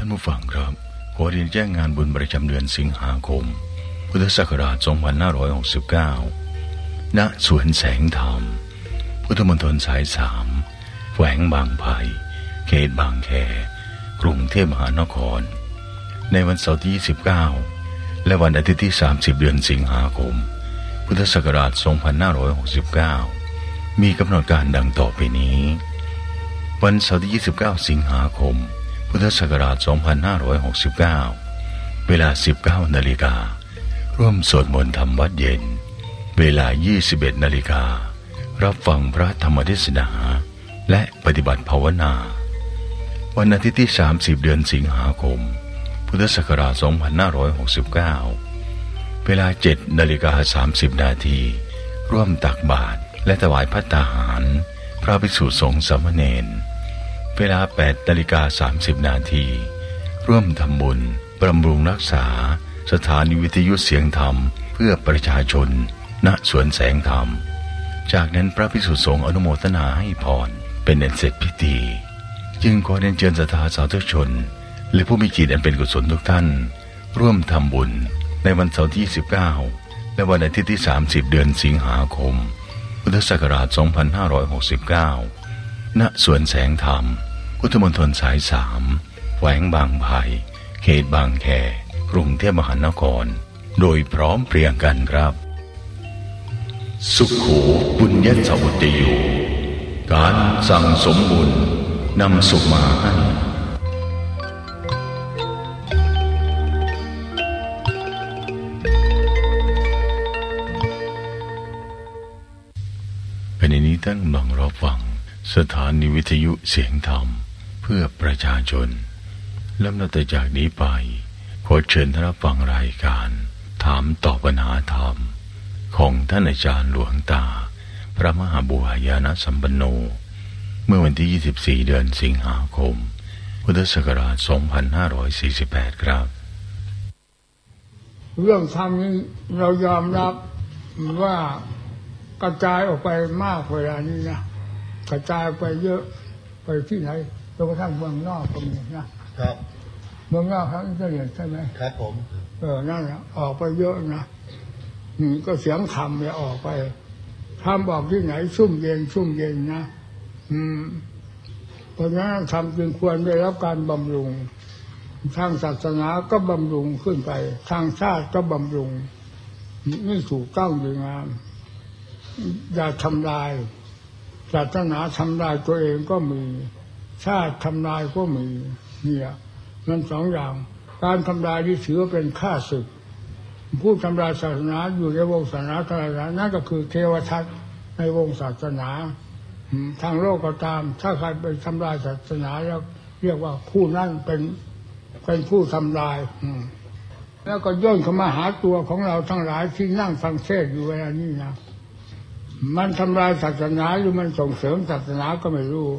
านผู้ฟังครับขอเรียนแจ้งงานบุญประจำเดือนสิงหาคมพุทธศักราช2569ณสวนแสงธรรมพุทธมณฑลสาย3แขวงบางไผ่เขตบางแคกรุงเทพมหานครในวันเสาร์ที่29และวันอาทิตย์ที่30เดือนสิงหาคมพุทธศักราช2569มีกำหนดการดังต่อไปนี้วันเสาร์ที่29สิงหาคมพุทธศักราช2569เวลา 19 นาฬิการ่วมสวดมนต์ธรรมวัดเย็นเวลา 21 นาฬิการับฟังพระธรรมเทศนาและปฏิบัติภาวนาวันอาทิตย์ที่30เดือนสิงหาคมพุทธศักราช2569เวลา 7:30 นาทีร่วมตักบาตรและถวายภัตตาหารพระภิกษุสงฆ์สามเณรเวลา 8:30 นาทีร่วมทำบุญบำรุงรักษาสถานีวิทยุเสียงธรรมเพื่อประชาชนณสวนแสงธรรมจากนั้นพระภิกษุสงฆ์อนุโมทนาให้พรเป็นอันเสร็จพิธีจึงขอเรียนเชิญศรัทธาสาธุชนและผู้มีจิตอันเป็นกุศลทุกท่านร่วมทำบุญในวันเสาร์ที่29และวันอาทิตย์ที่30เดือนสิงหาคมพุทธศักราช2569ณสวนแสงธรรมพุทธมณฑลสาย3แขวงบางไผ่เขตบางแคกรุงเทพมหานครโดยพร้อมเพรียงกันครับสุขโขปุญญสมุตโยการสั่งสมบุญนำสุขมาให้ขณะนี้ท่านกำลังรับฟังสถานีวิทยุเสียงธรรมเพื่อประชาชนลำดับต่อจากนี้ไปขอเชิญท่านรับฟังรายการถามตอบปัญหาธรรมของท่านอาจารย์หลวงตาพระมหาบุหายาณสัมปันโนเมื่อวันที่24เดือนสิงหาคมพุทธศักราช2548ครับเรื่องธรรมนี้เรายอมรับว่ากระจายออกไปมากเวลานี้นะกระจายไปเยอะไปที่ไหนจนกระทั่งเมืองนอกก็มีนะครับเมืองนอกทั้งอิสราเอลใช่ไหมครับผมนั่นแหละออกไปเยอะนะก็เสียงธรรมเนี่ยออกไปธรรมบอกที่ไหนชุ่มเย็นนะเพราะฉะนั้นธรรมจึงควรได้รับการบำรุงทางศาสนาก็บำรุงขึ้นไปทางชาติก็บำรุงนี่ถูกต้องดีงามอย่าทำลายศาสนาทำลายตัวเองก็มีชาติทำลายก็มีเนี่ยมันสองอย่างการทำลายที่ถือว่าเป็นฆ่าศึกผู้ทำลายศาสนาอยู่ในวงศาสนานั่นก็คือเทวทัตในวงศาสนาทางโลกก็ตามถ้าใครไปทำลายศาสนาแล้วเรียกว่าผู้นั้นเป็นผู้ทำลายแล้วก็ย่นเข้ามาหาตัวของเราทั้งหลายที่นั่งฟังเทศน์อยู่เวลานี้นะมันทำลายศาสนาหรือมันส่งเสริมศาสนาก็ไม่รู้